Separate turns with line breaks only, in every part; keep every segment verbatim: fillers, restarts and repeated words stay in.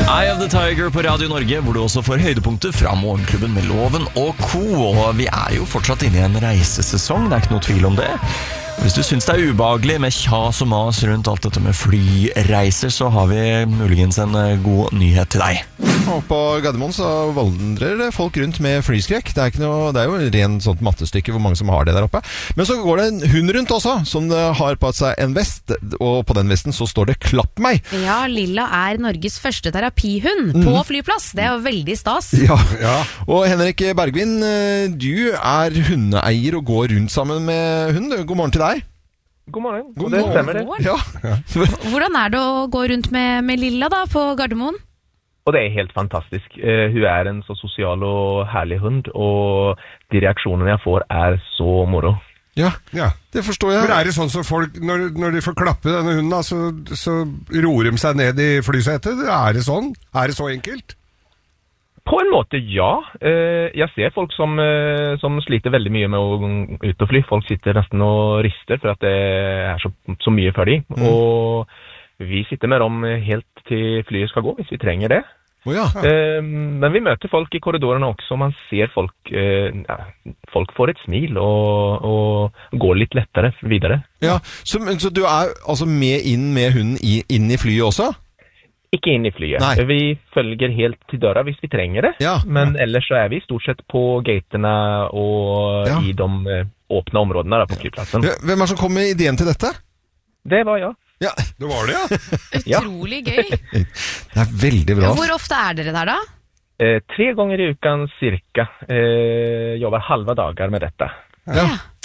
Eye of the Tiger på Radio Norge, hvor du også får høydepunkter fra Morgenklubben med Loven og Co. Og vi er jo fortsatt inne i en reisesesong, det er ikke noe tvil om det. Hvis du synes det er ubehagelig med kjas og mas rundt alt dette med flyreiser, så har vi muligens en god nyhet til deg.
Og på Gardermoen så vandrer folk rundt med flyskrekk. Det er, ikke noe, det er jo en ren sånt mattestykke hvor mange som har det der oppe. Men så går det en hund rundt også, som har på seg en vest, og på den vesten så står det «Klapp meg».
Ja, Lilla er Norges første terapihund mm. på flyplass. Det er jo veldig stas.
Ja, ja. Og Henrik Bergvin, du er hundeeier og går rundt sammen med hund. God morgen til deg.
God morgen.
God
det
morgen.
stemmer det.
Ja.
Hvordan er det å gå rundt med, med Lilla da på Gardermoen?
Og det er helt fantastisk. Uh, hun er en så sosial og herlig hund, og de reaksjonene jeg får er så moro.
Ja, ja, det forstår jeg.
Men er det sånn som folk, når, når de får klappe denne hunden, da, så, så roer de seg ned i flysetet? Er det sånn? Er det så enkelt?
På en måte, ja. Uh, jeg ser folk som, uh, som sliter veldig mye med å ut og fly. Folk sitter nesten og rister for at det er så, så mye for dem. Mm. Og vi sitter med dem helt til flyet skal gå, hvis vi trenger det.
Oh, ja.
uh, men vi møter folk i korridorene også. Man ser folk uh, ja, folk får et smil og, og går litt lettere videre.
Ja, så, så du er altså med inn med hunden i, inn i flyet også?
Ikke inn i flyet.
Nei.
Vi følger helt til døra hvis vi trenger det.
Ja.
Men ellers så er vi stort sett på gatene og
ja.
i de uh, åpne områdene der på flyplassen.
Ja. Hvem er det som kom med ideen til dette?
Det var jeg.
Ja,
det var det,
ja.
Utrolig gøy.
Det er veldig bra.
Hvor ofte er dere der da?
Eh, tre ganger i uken cirka. Eh, jobber halve dager med dette.
Ja.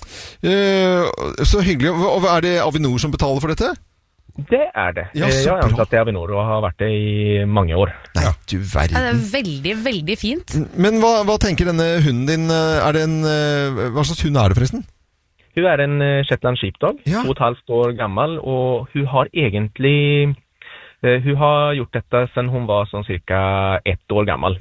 Eh, så hyggelig. Og er det Avinor som betaler for dette?
Det er det.
Ja,
jeg er ansatt i Avinor og har vært det i mange år.
Nei, du verden.
Ja, det er veldig, veldig fint.
Men hva, hva tenker denne hunden din? Er det en, hva slags hund er det forresten?
Hun er en uh, Shetland Sheepdog,
ja.
to og et halvt år gammel, og hun har egentlig, uh, hun har gjort dette siden hun var sånn cirka ett år gammel.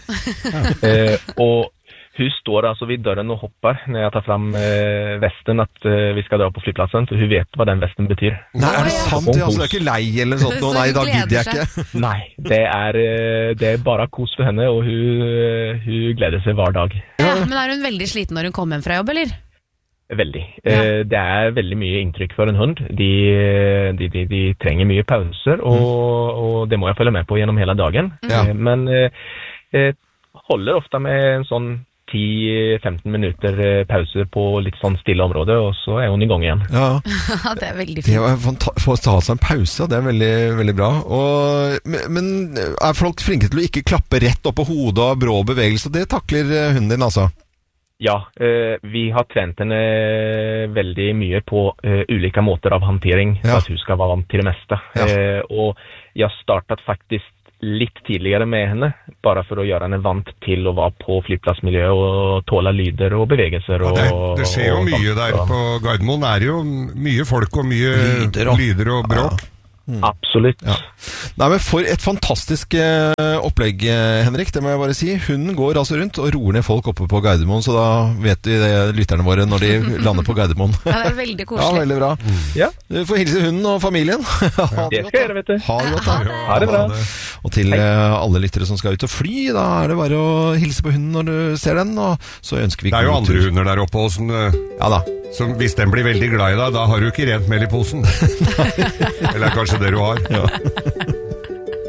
uh, og hun står altså vid døren og hopper når jeg tar frem uh, vesten at uh, vi skal dra på flyplassen, for hun vet hva den vesten betyr.
Nei, er det sant? Ja, altså, det er ikke lei eller sånt? Nå, nei, da gidder jeg ikke.
Nei, det er, uh, det er bare kos for henne, og hun, uh, hun gleder seg hver dag.
Ja, men er hun veldig sliten når hun kommer hjem fra jobb, eller?
Veldig. Ja. Det er veldig mye inntrykk for en hund. De, de, de, de trenger mye pauser, og, og det må jeg følge med på gjennom hele dagen.
Ja.
Men jeg holder ofte med en sånn ti til femten minutter pauser på litt sånn stille område, og så er hun i gang igjen.
Ja,
det er veldig
det
fint.
Å få ta seg en pause, det er veldig, veldig bra. Og, men er folk flinke til å ikke klappe rett opp på hodet og brå bevegelse? Det takler hunden din, altså?
Ja, eh, vi har trent henne veldig mye på eh, ulike måter av håndtering,
ja.
for at hun skal være vant til det meste.
Ja.
Eh, og jeg startet faktisk litt tidligere med henne, bare for å gjøre henne vant til å være på flyplassmiljøet og tåle lyder og bevegelser.
Ja,
og,
det, det skjer jo
og,
mye der på Gardermoen. Det er jo mye folk og mye lyder og, lyder og bråk.
Ja.
Mm. Absolutt.
Ja. Nei, men for et fantastisk eh, opplegg, Henrik, det må jeg bare si. Hunden går altså rundt og roer ned folk oppe på Gardermoen, så da vet vi det, lytterne våre, når de lander på Gardermoen.
Ja, det er veldig koselig.
Ja, veldig bra.
Mm. Ja.
Du får hilse hunden og familien.
Ja. Det skal jeg gjøre, vet du.
Ha det godt, da.
Ha det bra.
Og til eh, alle lyttere som skal ut og fly, da er det bare å hilse på hunden når du ser den, og så ønsker vi
det er jo andre
tur.
hunder der oppe også, som,
ja da.
som hvis den blir veldig glad i deg, da har du ikke rent mel i posen. Eller kanskje det du har.
Ja.